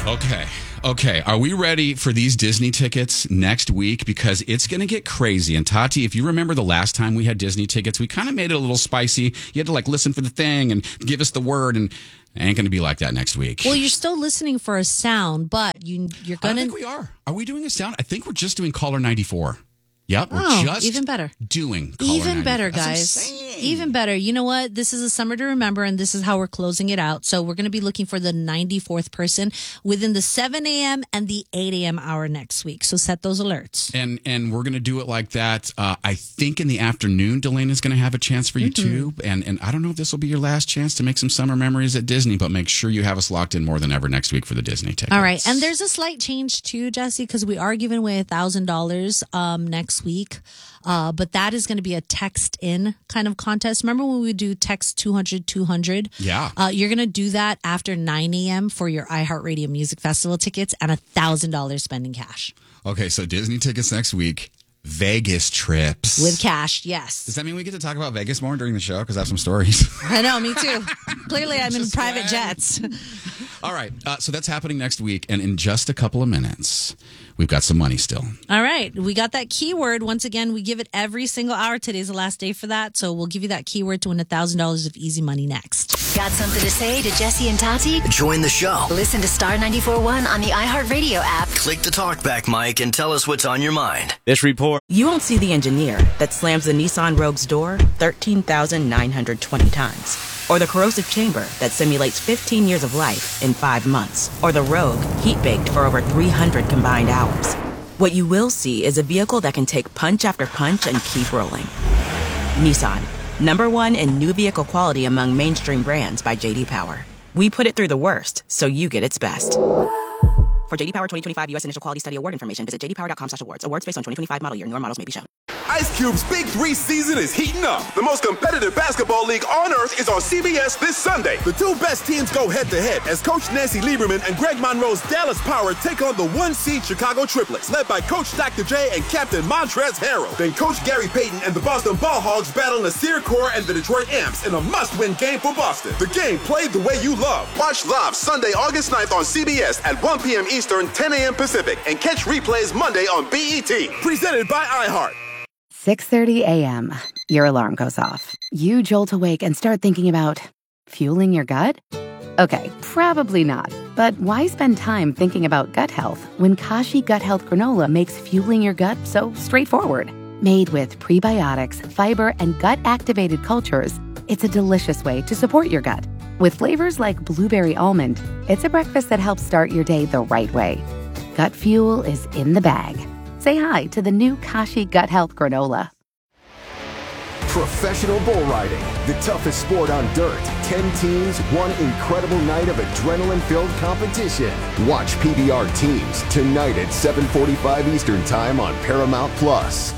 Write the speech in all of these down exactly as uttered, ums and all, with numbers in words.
Okay. Okay. Are we ready for these Disney tickets next week? Because it's going to get crazy. And Tati, if you remember the last time we had Disney tickets, we kind of made it a little spicy. You had to like listen for the thing and give us the word, and it ain't going to be like that next week. Well, you're still listening for a sound, but you, you're going to... I think we are. Are we doing a sound? I think we're just doing Caller ninety-four. Yep, we're oh, just even better. doing Caller Even ninety-four. better, guys. Even better. You know what? This is a summer to remember, and this is how we're closing it out. So we're going to be looking for the ninety-fourth person within the seven a.m. and the eight a.m. hour next week. So set those alerts. And and we're going to do it like that. Uh, I think in the afternoon, Delena's going to have a chance for you mm-hmm. too. And and I don't know if this will be your last chance to make some summer memories at Disney, but make sure you have us locked in more than ever next week for the Disney tickets. All right. And there's a slight change too, Jesse, because we are giving away one thousand dollars um, next week. Uh, but that is going to be a text in kind of contest. Remember when we do text two hundred two hundred? Yeah. Uh, you're going to do that after nine a.m. for your iHeartRadio Music Festival tickets and one thousand dollars spending cash. Okay, so Disney tickets next week. Vegas trips. With cash, yes. Does that mean we get to talk about Vegas more during the show? Because I have some stories. I know, me too. Clearly, I'm in private jets. All right, uh, so that's happening next week. And in just a couple of minutes, we've got some money still. All right, we got that keyword. Once again, we give it every single hour. Today's the last day for that. So we'll give you that keyword to win one thousand dollars of easy money next. Got something to say to Jesse and Tati? Join the show. Listen to Star ninety-four point one on the iHeartRadio app. Click the talkback mic and tell us what's on your mind. This report. You won't see the engineer that slams the Nissan Rogue's door thirteen thousand nine hundred twenty times. Or the corrosive chamber that simulates fifteen years of life in five months. Or the Rogue heat-baked for over three hundred combined hours. What you will see is a vehicle that can take punch after punch and keep rolling. Nissan, number one in new vehicle quality among mainstream brands by J D Power. We put it through the worst, so you get its best. For J D Power twenty twenty-five U S Initial Quality Study Award information, visit j d power dot com slash awards. Awards based on twenty twenty-five model year. Newer models may be shown. Ice Cube's Big Three season is heating up. The most competitive basketball league on earth is on C B S this Sunday. The two best teams go head-to-head as Coach Nancy Lieberman and Greg Monroe's Dallas Power take on the one-seed Chicago Triplets, led by Coach Doctor J and Captain Montrezl Harrell. Then Coach Gary Payton and the Boston Ball Hogs battle Nasir Kaur and the Detroit Amps in a must-win game for Boston. The game played the way you love. Watch live Sunday, August ninth on C B S at one p.m. Eastern, ten a.m. Pacific, and catch replays Monday on B E T. Presented by iHeart. six thirty a.m. Your alarm goes off. You jolt awake and start thinking about fueling your gut? Okay, probably not. But why spend time thinking about gut health when Kashi Gut Health Granola makes fueling your gut so straightforward? Made with prebiotics, fiber, and gut-activated cultures, it's a delicious way to support your gut. With flavors like blueberry almond, it's a breakfast that helps start your day the right way. Gut fuel is in the bag. Say hi to the new Kashi Gut Health Granola. Professional bull riding, the toughest sport on dirt. Ten teams, one incredible night of adrenaline-filled competition. Watch P B R Teams tonight at seven forty-five Eastern Time on Paramount Plus.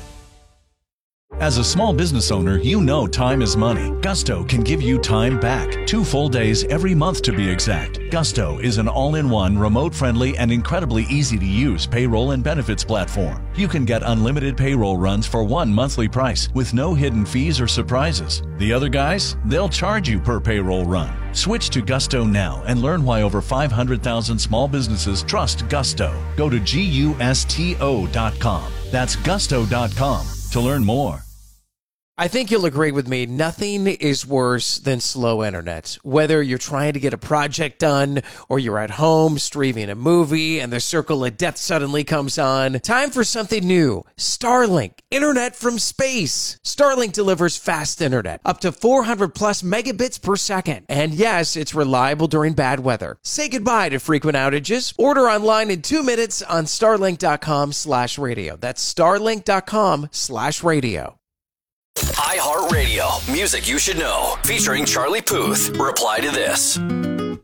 As a small business owner, you know time is money. Gusto can give you time back. Two full days every month to be exact. Gusto is an all-in-one, remote-friendly, and incredibly easy-to-use payroll and benefits platform. You can get unlimited payroll runs for one monthly price with no hidden fees or surprises. The other guys, they'll charge you per payroll run. Switch to Gusto now and learn why over five hundred thousand small businesses trust Gusto. Go to gusto dot com. That's gusto dot com to learn more. I think you'll agree with me, nothing is worse than slow internet. Whether you're trying to get a project done or you're at home streaming a movie and the circle of death suddenly comes on, time for something new. Starlink, internet from space. Starlink delivers fast internet, up to four hundred plus megabits per second. And yes, it's reliable during bad weather. Say goodbye to frequent outages. Order online in two minutes on starlink dot com slash radio. That's starlink dot com slash radio. iHeartRadio, music you should know, featuring Charlie Puth. Reply to this.